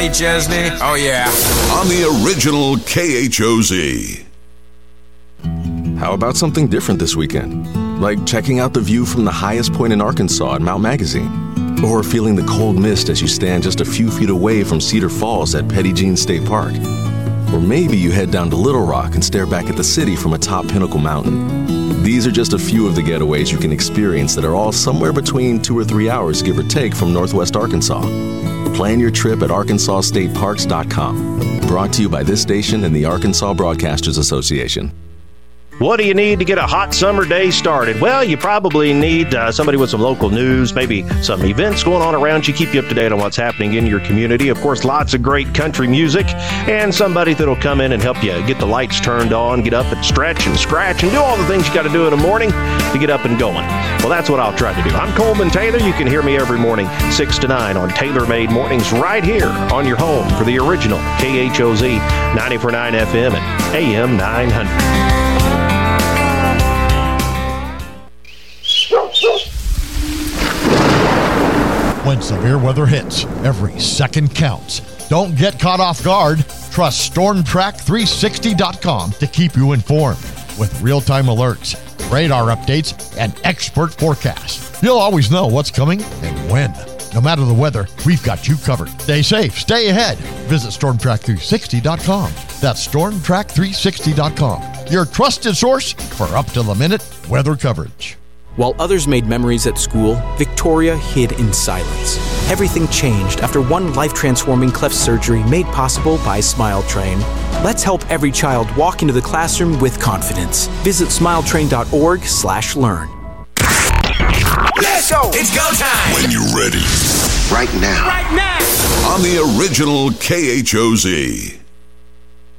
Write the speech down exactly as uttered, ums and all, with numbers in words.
Kenny Chesney. Oh, yeah. On the original K H O Z. How about something different this weekend? Like checking out the view from the highest point in Arkansas at Mount Magazine. Or feeling the cold mist as you stand just a few feet away from Cedar Falls at Petit Jean State Park. Or maybe you head down to Little Rock and stare back at the city from atop Pinnacle Mountain. These are just a few of the getaways you can experience that are all somewhere between two or three hours, give or take, from Northwest Arkansas. Plan your trip at arkansas state parks dot com. Brought to you by this station and the Arkansas Broadcasters Association. What do you need to get a hot summer day started? Well, you probably need uh, somebody with some local news, maybe some events going on around you, keep you up to date on what's happening in your community. Of course, lots of great country music, and somebody that'll come in and help you get the lights turned on, get up and stretch and scratch and do all the things you got to do in the morning to get up and going. Well, that's what I'll try to do. I'm Coleman Taylor. You can hear me every morning, six to nine on Taylor Made Mornings right here on your home for the original K H O Z ninety-four point nine F M and A M nine hundred. When severe weather hits, every second counts. Don't get caught off guard. Trust Storm Track three sixty dot com to keep you informed. With real-time alerts, radar updates, and expert forecasts, you'll always know what's coming and when. No matter the weather, we've got you covered. Stay safe, stay ahead. Visit Storm Track three sixty dot com. That's Storm Track three sixty dot com, your trusted source for up-to-the-minute weather coverage. While others made memories at school, Victoria hid in silence. Everything changed after one life-transforming cleft surgery made possible by Smile Train. Let's help every child walk into the classroom with confidence. Visit smiletrain.org slash learn. Let's go! It's go time! When you're ready. Right now. Right now! On the original K H O Z.